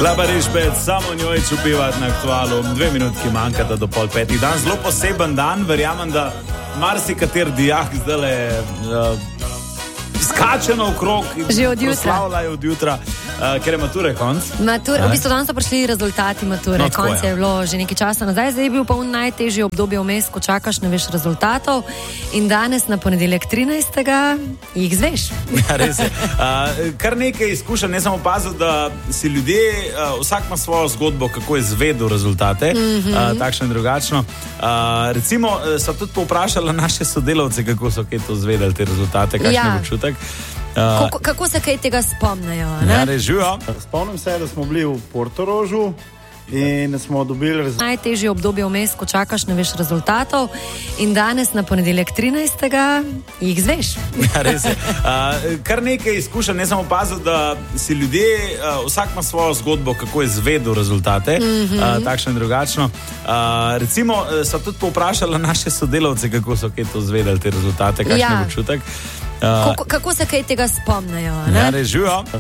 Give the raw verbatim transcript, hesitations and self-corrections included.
Labarišpet, samo njoj čupivati na aktualu. Dve minutki manjkata do pol petih. Dan zelo poseben dan, verjamem, da marsikater dijak zdaj uh, skače na okrog in proslavljajo od jutra, uh, ker je mature konc. Mature, v bistvu danes so prišli rezultati mature. No, konc je, je bilo že nekaj časa nazaj, zdaj je bil pa v najtežje obdobje vmes, ko čakaš, ne veš rezultatov. In danes na ponedeljek trinajstega jih zveš. Ja, res je. Uh, kar nekaj izkušenj, ne sem opazil, da si ljudje, uh, vsak ima svojo zgodbo, kako je zvedel rezultate, mm-hmm. uh, takšno in drugačno. Uh, recimo, uh, so tudi povprašala naše sodelavce, kako so kaj to zvedeli, te rezultate, kakšen ja. je občutek. Uh, kako, kako se kaj tega spomnejo? Ja, res živijo. Spomnim se, da smo bili v Portorožu in smo dobili rezultate. Najtežje obdobje vmes, ko čakaš, ne veš rezultatov. In danes na ponedeljek trinajstega jih zveš. Ja, res je. Uh, kar nekaj izkušenj, ne sem opazil, da si ljudje, uh, vsak ima svojo zgodbo, kako je zvedel rezultate, mm-hmm. uh, takšno in drugačno. Uh, recimo, so tudi povprašala naše sodelavce, kako so kaj to zvedeli, te rezultate, kakšen ja. je občutek. Uh, kako, kako se kaj tega spomnejo? Ja, res živijo.